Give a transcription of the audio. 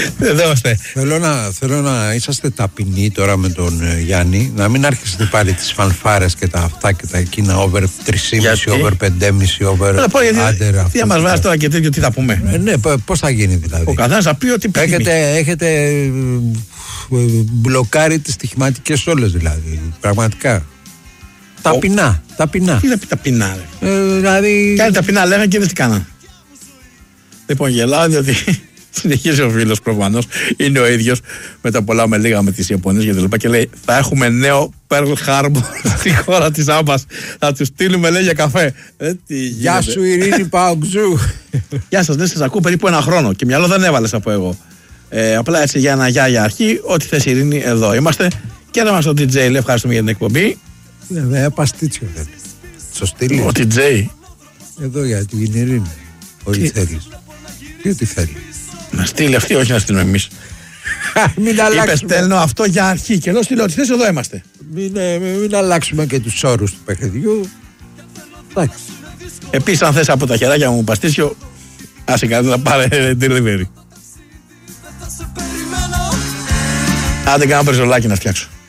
Εδώ είμαστε. Θέλω να είσαστε ταπεινοί τώρα με τον Γιάννη, να μην άρχισετε πάλι τις φανφάρες και τα αυτά και τα εκείνα over 3,5, over 5,5, over άντερ. Τι θα μας βάζει τώρα και τέτοιο, τι θα πούμε. Ναι, πώς θα γίνει δηλαδή. Ο καθένας θα πει ότι πει. Έχετε μπλοκάρει τις στοιχηματικές όλες δηλαδή. Πραγματικά. Ταπεινά. Τι να πει ταπεινά, ρε. Δηλαδή. Κάτι ταπεινά λέγανε και δεν τι κάναν. Λοιπόν, γελάω διότι συνεχίζει ο φίλος προφανώς, είναι ο ίδιος με τα πολλά με λίγα με τις Ιαπωνίες και τα λοιπά και λέει θα έχουμε νέο Pearl Harbor στη χώρα της Άμπας, θα τους στείλουμε λέει για καφέ. Γεια σου Ειρήνη Παοξού. Γεια σας, ναι, σας ακούω περίπου ένα χρόνο και μυαλό δεν έβαλες από εγώ. Απλά έτσι για ένα για αρχή, ό,τι θες Ειρήνη, εδώ είμαστε και να μας ο DJ, λέει ευχαριστούμε για την εκπομπή. Βέβαια, παστίτσιο δεν. Σωστή. Ο DJ. Εδώ για την Ειρήνη. Ό,τι θέλεις. Τι θέλει. Να στείλει αυτή, όχι να στείλουμε εμείς. Μην αλλάξουμε. Είπε στέλνω αυτό για αρχή και λέω στείλω ό,τι θες, εδώ είμαστε. Μην αλλάξουμε και τους όρους του παιχνιδιού. Εντάξει. Επίσης αν θες από τα χεράκια μου παστίσιο, άσε κάτι να πάρε delivery. Άντε κάνα περσολάκι να φτιάξω.